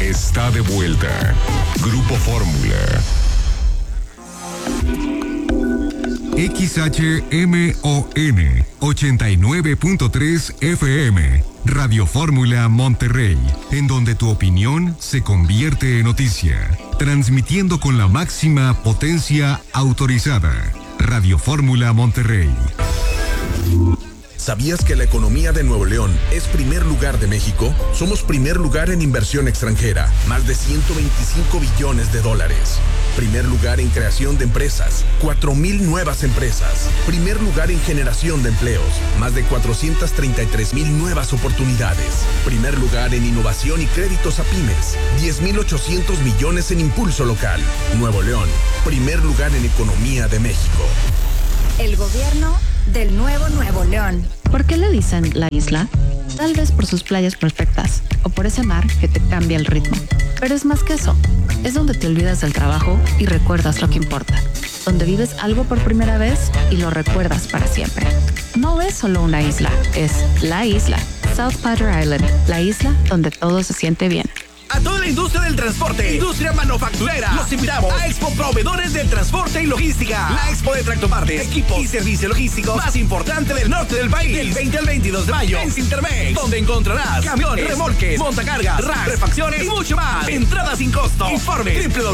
está de vuelta. Grupo Fórmula. XHMON 89.3 FM, Radio Fórmula Monterrey, en donde tu opinión se convierte en noticia, transmitiendo con la máxima potencia autorizada. Radio Fórmula Monterrey. ¿Sabías que la economía de Nuevo León es primer lugar de México? Somos primer lugar en inversión extranjera, más de 125 billones de dólares. Primer lugar en creación de empresas, 4,000 nuevas empresas. Primer lugar en generación de empleos, más de 433,000 nuevas oportunidades. Primer lugar en innovación y créditos a pymes, 10,800 millones en impulso local. Nuevo León, primer lugar en economía de México. El gobierno del nuevo Nuevo León. ¿Por qué le dicen la isla? Tal vez por sus playas perfectas o por ese mar que te cambia el ritmo. Pero es más que eso. Es donde te olvidas del trabajo y recuerdas lo que importa. Donde vives algo por primera vez y lo recuerdas para siempre. No es solo una isla, es la isla. South Padre Island, la isla donde todo se siente bien. A toda la industria del transporte, industria manufacturera, los invitamos a Expo Proveedores del Transporte y Logística. La Expo de tractopartes, equipos y servicios logísticos más importante del norte del país. Del 20 al 22 de mayo en Cintermex, donde encontrarás camiones, remolques, montacargas, racks, refacciones y mucho más. Entrada sin costo. Informe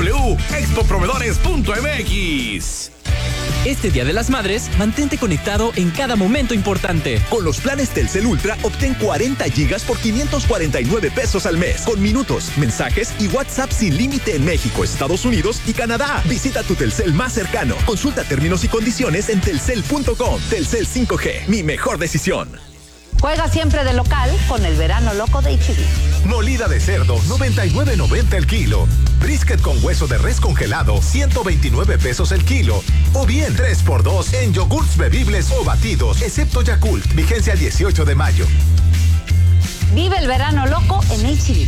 www.expoproveedores.mx. Este Día de las Madres, mantente conectado en cada momento importante. Con los planes Telcel Ultra, obtén 40 gigas por 549 pesos al mes. Con minutos, mensajes y WhatsApp sin límite en México, Estados Unidos y Canadá. Visita tu Telcel más cercano. Consulta términos y condiciones en telcel.com. Telcel 5G, mi mejor decisión. Juega siempre de local con el verano loco de HB. Molida de cerdo, 99.90 el kilo. Brisket con hueso de res congelado, 129 pesos el kilo. O bien 3x2 en yogurts bebibles o batidos, excepto Yakult. Vigencia el 18 de mayo. Vive el verano loco en HB.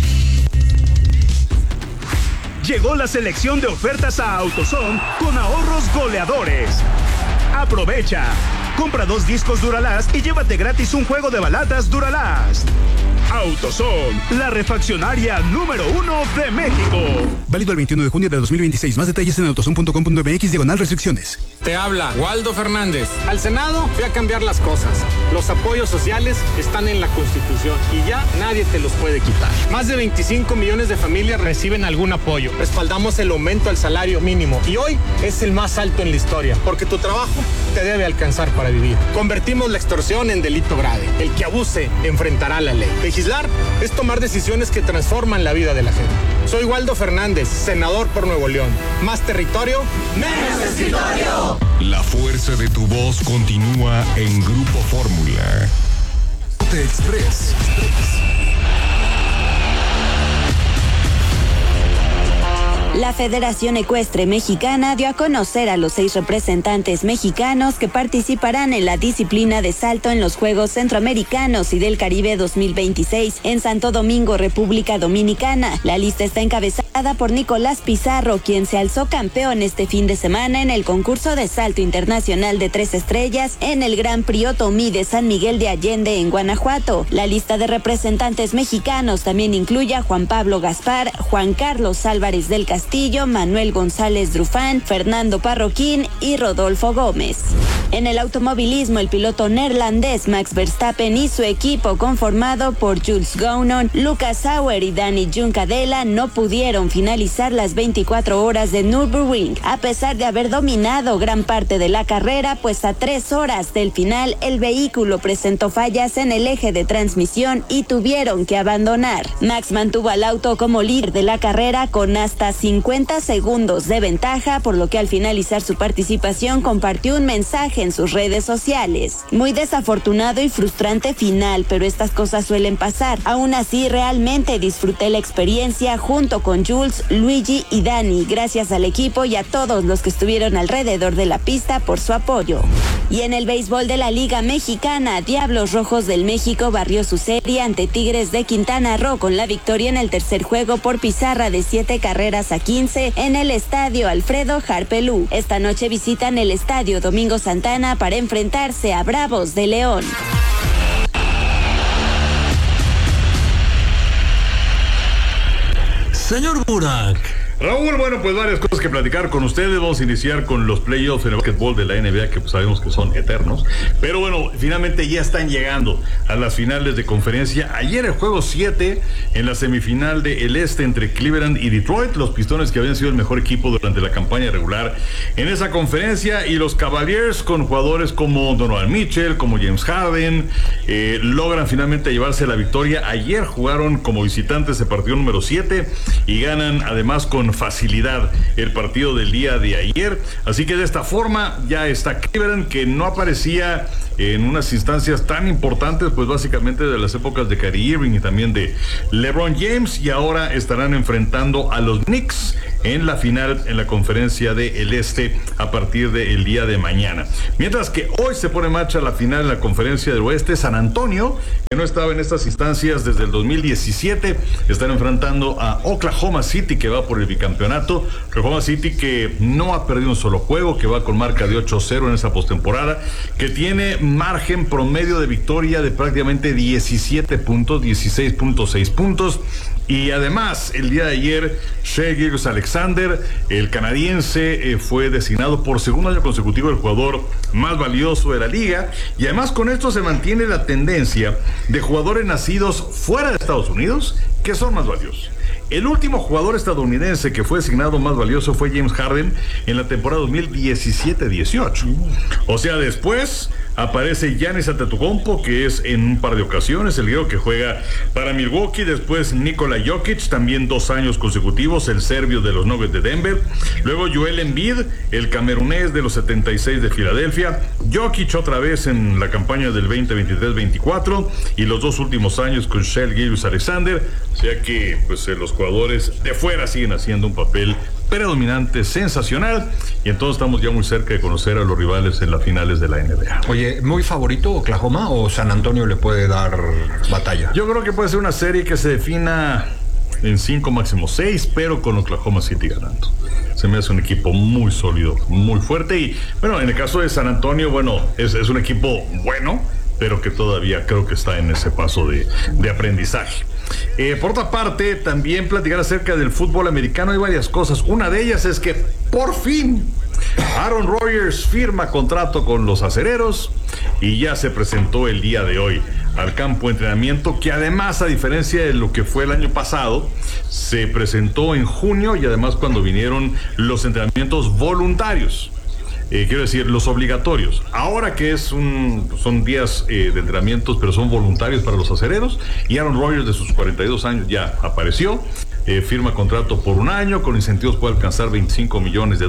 Llegó la selección de ofertas a AutoZone con ahorros goleadores. Aprovecha. Compra 2 discos Duralast y llévate gratis un juego de baladas Duralast. AutoZone, la refaccionaria número 1 de México. Válido el 21 de junio de 2026. Más detalles en autozone.com.mx/restricciones. Te habla Waldo Fernández. Al Senado fui a cambiar las cosas. Los apoyos sociales están en la Constitución y ya nadie te los puede quitar. Más de 25 millones de familias reciben algún apoyo. Respaldamos el aumento al salario mínimo y hoy es el más alto en la historia, porque tu trabajo te debe alcanzar para vivir. Convertimos la extorsión en delito grave. El que abuse enfrentará la ley. Legislar es tomar decisiones que transforman la vida de la gente. Soy Waldo Fernández, senador por Nuevo León. Más territorio, menos escritorio. La fuerza de tu voz continúa en Grupo Fórmula. Express. La Federación Ecuestre Mexicana dio a conocer a los 6 representantes mexicanos que participarán en la disciplina de salto en los Juegos Centroamericanos y del Caribe 2026 en Santo Domingo, República Dominicana. La lista está encabezada por Nicolás Pizarro, quien se alzó campeón este fin de semana en el concurso de salto internacional de 3 estrellas en el Gran Prix Otomí de San Miguel de Allende en Guanajuato. La lista de representantes mexicanos también incluye a Juan Pablo Gaspar, Juan Carlos Álvarez del Castillo, Manuel González Drufán, Fernando Parroquín y Rodolfo Gómez. En el automovilismo, el piloto neerlandés Max Verstappen y su equipo, conformado por Jules Gounon, Lucas Sauer y Dani Juncadella, no pudieron finalizar las 24 horas de Nürburgring, a pesar de haber dominado gran parte de la carrera, pues a 3 horas del final el vehículo presentó fallas en el eje de transmisión y tuvieron que abandonar. Max mantuvo al auto como líder de la carrera con hasta 50 segundos de ventaja, por lo que al finalizar su participación compartió un mensaje en sus redes sociales. Muy desafortunado y frustrante final, pero estas cosas suelen pasar. Aún así, realmente disfruté la experiencia junto con Jules, Luigi y Dani. Gracias al equipo y a todos los que estuvieron alrededor de la pista por su apoyo. Y en el béisbol de la Liga Mexicana, Diablos Rojos del México barrió su serie ante Tigres de Quintana Roo con la victoria en el tercer juego por pizarra de 7-15 en el estadio Alfredo Harpelú. Esta noche visitan el estadio Domingo Santana para enfrentarse a Bravos de León. Señor Burak. Raúl, bueno, pues varias cosas que platicar con ustedes. Vamos a iniciar con los playoffs en el básquetbol de la NBA, que pues sabemos que son eternos. Pero bueno, finalmente ya están llegando a las finales de conferencia. Ayer el juego 7 en la semifinal del Este entre Cleveland y Detroit. Los Pistones, que habían sido el mejor equipo durante la campaña regular en esa conferencia, y los Cavaliers, con jugadores como Donovan Mitchell, como James Harden, logran finalmente llevarse la victoria. Ayer jugaron como visitantes el partido número 7 y ganan además con facilidad el partido del día de ayer. Así que de esta forma ya está Cleveland, que no aparecía en unas instancias tan importantes, pues básicamente de las épocas de Kyrie Irving y también de LeBron James, y ahora estarán enfrentando a los Knicks en la final en la conferencia del Este a partir del día de mañana. Mientras que hoy se pone en marcha la final en la conferencia del Oeste. San Antonio, que no estaba en estas instancias desde el 2017, están enfrentando a Oklahoma City, que va por el bicampeonato. Oklahoma City, que no ha perdido un solo juego, que va con marca de 8-0 en esa postemporada, que tiene margen promedio de victoria de prácticamente 17 puntos, 16.6 puntos. Y además, el día de ayer, Shai Gilgeous-Alexander, el canadiense, fue designado por segundo año consecutivo el jugador más valioso de la liga. Y además con esto se mantiene la tendencia de jugadores nacidos fuera de Estados Unidos que son más valiosos. El último jugador estadounidense que fue designado más valioso fue James Harden en la temporada 2017-18. O sea, después aparece Giannis Antetokounmpo, que es en un par de ocasiones el griego que juega para Milwaukee. Después Nikola Jokic, también 2 años consecutivos, el serbio de los Nuggets de Denver. Luego Joel Embiid, el camerunés de los 76 de Filadelfia. Jokic otra vez en la campaña del 2023-24 y los 2 últimos años con Shai Gilgeous-Alexander. O sea que pues los jugadores de fuera siguen haciendo un papel predominante, sensacional, y entonces estamos ya muy cerca de conocer a los rivales en las finales de la NBA. Oye, ¿muy favorito Oklahoma o San Antonio le puede dar batalla? Yo creo que puede ser una serie que se defina en 5, máximo 6, pero con Oklahoma City ganando. Se me hace un equipo muy sólido, muy fuerte, y bueno, en el caso de San Antonio, bueno, es un equipo bueno, pero que todavía creo que está en ese paso de aprendizaje. Por otra parte, también platicar acerca del fútbol americano. Hay varias cosas. Una de ellas es que por fin Aaron Rodgers firma contrato con los Acereros y ya se presentó el día de hoy al campo de entrenamiento, que además, a diferencia de lo que fue el año pasado, se presentó en junio, y además cuando vinieron los entrenamientos voluntarios. Quiero decir, los obligatorios. Ahora que son días de entrenamientos, pero son voluntarios para los acereros, y Aaron Rodgers, de sus 42 años, ya apareció. Firma contrato por 1 año, con incentivos puede alcanzar $25 millones.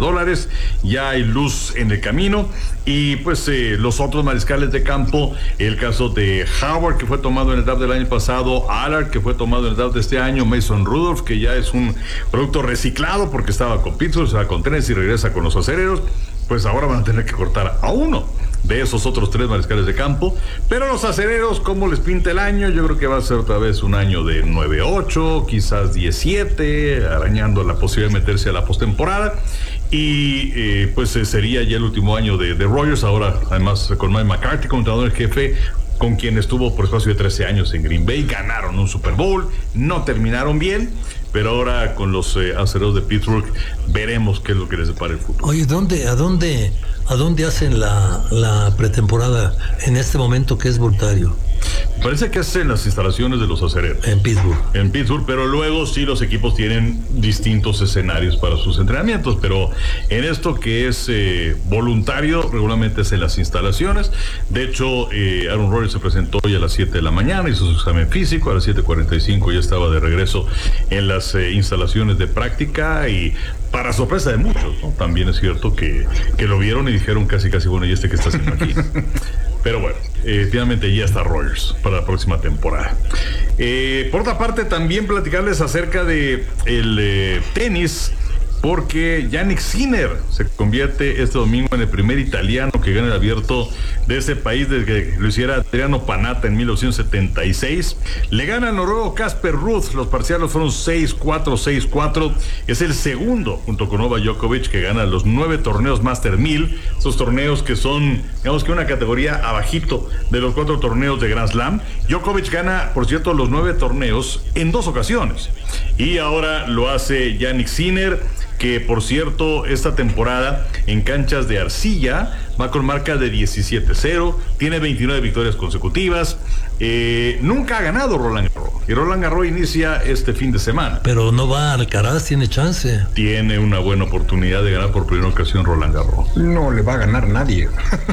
Ya hay luz en el camino. Y pues los otros mariscales de campo, el caso de Howard, que fue tomado en el draft del año pasado, Allard, que fue tomado en el draft de este año, Mason Rudolph, que ya es un producto reciclado porque estaba con Pittsburgh, se va con Tennessee y regresa con los acereros. Pues ahora van a tener que cortar a uno de esos otros 3 mariscales de campo. Pero los acereros, ¿cómo les pinta el año? Yo creo que va a ser otra vez un año de 9-8, quizás 17, arañando la posibilidad de meterse a la postemporada. Y pues sería ya el último año de Rodgers, ahora además con Mike McCarthy como entrenador en jefe, con quien estuvo por espacio de 13 años en Green Bay. Ganaron un Super Bowl, no terminaron bien, pero ahora con los acereros de Pittsburgh veremos qué es lo que les depara el futuro. Oye, ¿a dónde hacen la pretemporada en este momento que es voluntario? Parece que es en las instalaciones de los acereros. En Pittsburgh, pero luego sí los equipos tienen distintos escenarios para sus entrenamientos, pero en esto que es voluntario, regularmente es en las instalaciones. De hecho, Aaron Rodgers se presentó hoy a las 7 de la mañana, hizo su examen físico, a las 7:45 ya estaba de regreso en las instalaciones de práctica, y para sorpresa de muchos, ¿no? También es cierto que lo vieron y dijeron casi, bueno, ¿y este qué está haciendo aquí? Pero bueno, finalmente ya está Rodgers para la próxima temporada. Por otra parte, también platicarles acerca de el tenis, porque Yannick Sinner se convierte este domingo en el primer italiano que gana el abierto de ese país desde que lo hiciera Adriano Panatta en 1976. Le gana al noruego Casper Ruud, los parciales fueron 6-4, 6-4. Es el segundo, junto con Novak Djokovic, que gana los 9 torneos Master 1000, esos torneos que son, digamos que una categoría abajito de los 4 torneos de Grand Slam. Djokovic gana, por cierto, los 9 torneos en 2 ocasiones. Y ahora lo hace Yannick Sinner, que por cierto esta temporada en canchas de arcilla va con marca de 17-0, tiene 29 victorias consecutivas, nunca ha ganado Roland Garros, y Roland Garros inicia este fin de semana. Pero no va a Alcaraz, tiene chance. Tiene una buena oportunidad de ganar por primera ocasión Roland Garros. No le va a ganar nadie.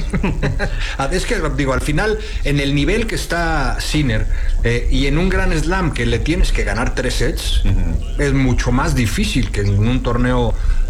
Es que, digo, al final, en el nivel que está Sinner, y en un Grand Slam que le tienes que ganar 3 sets, es mucho más difícil que en un torneo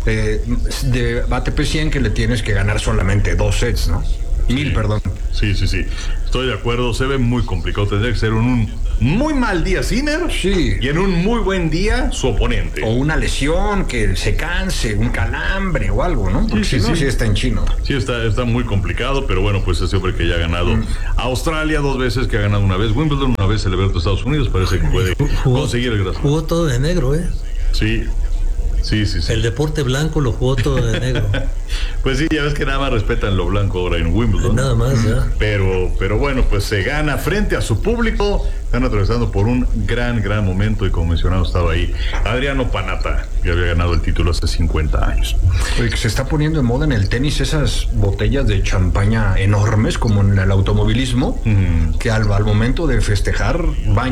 de ATP 100 que le tienes que ganar solamente 2 sets, ¿no? 1000, perdón. Sí. Estoy de acuerdo, se ve muy complicado. Tendría que ser un muy mal día Sinner, y en un muy buen día su oponente. O una lesión, que se canse, un calambre o algo, ¿no? Porque si no, sí está en chino. Sí, está muy complicado, pero bueno, pues ese hombre que ya ha ganado Australia 2 veces, que ha ganado una vez Wimbledon, una vez el Abierto de Estados Unidos, parece que puede conseguir el Grand Slam. Jugó todo de negro, ¿eh? Sí. El deporte blanco lo jugó todo de negro. Pues sí, ya ves que nada más respetan lo blanco ahora en Wimbledon. Nada más, ya. Pero bueno, pues se gana frente a su público. Están atravesando por un gran momento, y como mencionado estaba ahí Adriano Panatta, que había ganado el título hace 50 años. Oye, que se está poniendo de moda en el tenis esas botellas de champaña enormes, como en el automovilismo, que al momento de festejar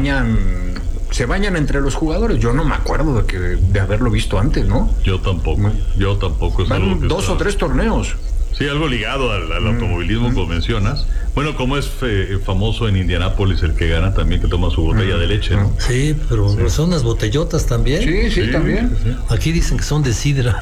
se bañan entre los jugadores. Yo no me acuerdo de haberlo visto antes, ¿no? Yo tampoco. Van 2 o 3 torneos. Sí, algo ligado al automovilismo, como mencionas. Bueno, como es famoso en Indianápolis el que gana también, que toma su botella de leche, ¿no? Sí, pero son unas botellotas también. Sí, también. Sí. Aquí dicen que son de sidra.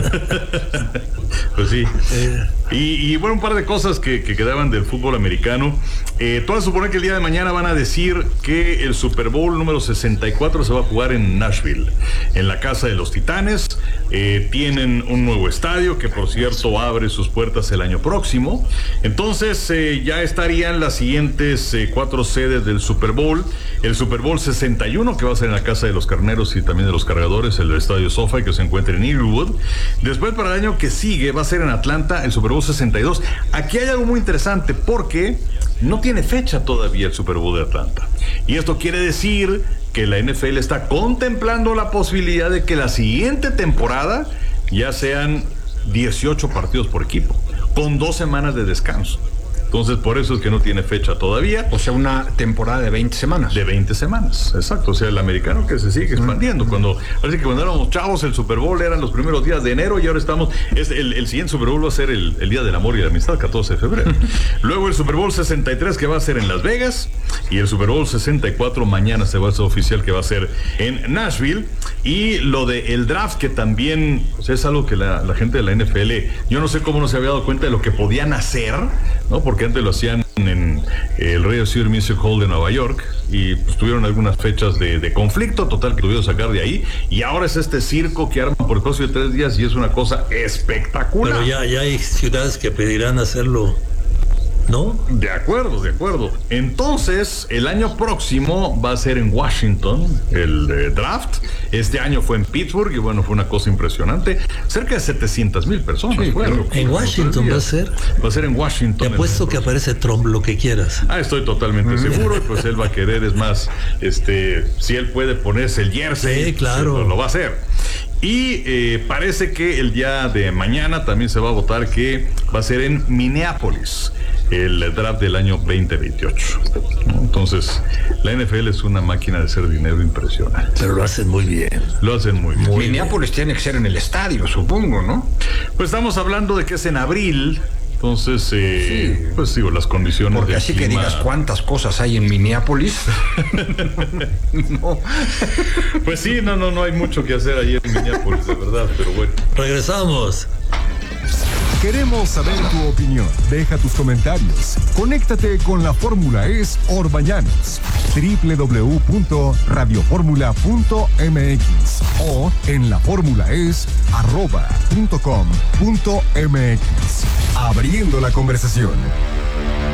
Pues sí. Y bueno, un par de cosas que quedaban del fútbol americano. Todo a suponer que el día de mañana van a decir que el Super Bowl número 64 se va a jugar en Nashville, en la casa de los Titanes. Tienen un nuevo estadio que, por cierto, abre sus puertas el año próximo. Entonces ya estarían las siguientes 4 sedes del Super Bowl. El Super Bowl 61, que va a ser en la casa de los Carneros y también de los Cargadores, el estadio SoFi, que se encuentra en Inglewood. Después, para el año que sigue, va a ser en Atlanta el Super Bowl 62. Aquí hay algo muy interesante, porque no tiene fecha todavía el Super Bowl de Atlanta. Y esto quiere decir que la NFL está contemplando la posibilidad de que la siguiente temporada ya sean 18 partidos por equipo, con 2 semanas de descanso. Entonces, por eso es que no tiene fecha todavía. O sea, una temporada de 20 semanas. De 20 semanas, exacto. O sea, el americano que se sigue expandiendo. Parece que cuando éramos chavos, el Super Bowl eran los primeros días de enero, y ahora el siguiente Super Bowl va a ser el Día del Amor y la Amistad, 14 de febrero. Luego el Super Bowl 63, que va a ser en Las Vegas, y el Super Bowl 64 mañana se va a hacer oficial, que va a ser en Nashville. Y lo de el draft, que también, o sea, es algo que la gente de la NFL, yo no sé cómo no se había dado cuenta de lo que podían hacer, ¿no? Porque antes lo hacían en el Radio City Music Hall de Nueva York, y pues tuvieron algunas fechas de conflicto total que tuvieron que sacar de ahí, y ahora es este circo que arman por el espacio de 3 días, y es una cosa espectacular. Pero ya hay ciudades que pedirán hacerlo, ¿no? De acuerdo. Entonces, el año próximo va a ser en Washington el draft. Este año fue en Pittsburgh, y bueno, fue una cosa impresionante. Cerca de 700,000 personas. Sí, fueron. En Washington va a ser. Va a ser en Washington. Te apuesto que aparece Trump, lo que quieras. Estoy totalmente seguro, y pues él va a querer, es más, si él puede ponerse el jersey, sí, claro, lo va a hacer. Y parece que el día de mañana también se va a votar que va a ser en Minneapolis el draft del año 2028. Entonces, la NFL es una máquina de hacer dinero impresionante. Pero lo hacen muy bien. Minneapolis tiene que ser en el estadio, supongo, ¿no? Pues estamos hablando de que es en abril. Entonces, pues digo, las condiciones. Porque así clima... que digas cuántas cosas hay en Minneapolis. No. Pues sí, no hay mucho que hacer ahí en Minneapolis, de verdad, pero bueno. Regresamos. Queremos saber tu opinión. Deja tus comentarios. Conéctate con la Fórmula Es Orbañanos. www.radioformula.mx o en laformulaes.com.mx. Abriendo la conversación.